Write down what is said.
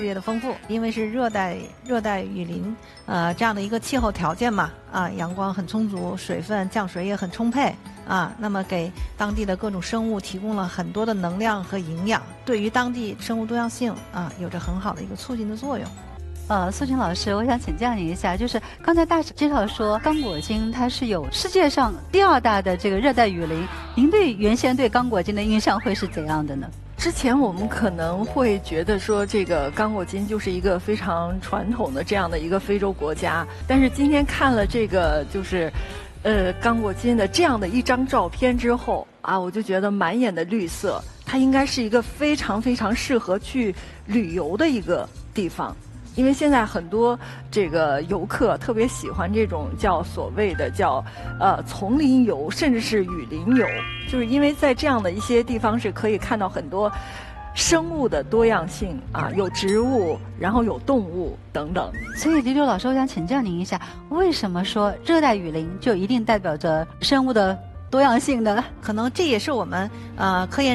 越的丰富，因为是热带雨林，这样的一个气候条件嘛，阳光很充足，水分降水也很充沛，那么给当地的各种生物提供了很多的能量和营养，对于当地生物多样性有着很好的一个促进的作用。 苏群老师，我想请教您一下，就是刚才大使介绍说刚果金它是有世界上第2大的这个热带雨林，您原先对刚果金的印象会是怎样的呢？ 之前我们可能会觉得说这个刚果金就是一个非常传统的这样的一个非洲国家，但是今天看了这个就是刚果金的这样的一张照片之后我就觉得满眼的绿色，它应该是一个非常非常适合去旅游的一个地方。因为现在很多这个游客特别喜欢这种叫所谓的叫丛林游，甚至是雨林游，就是因为在这样的一些地方是可以看到很多生物的多样性有植物，然后有动物等等。 所以李柳老师，我想请教您一下，为什么说热带雨林就一定代表着生物的多样性呢？ 可能这也是我们科研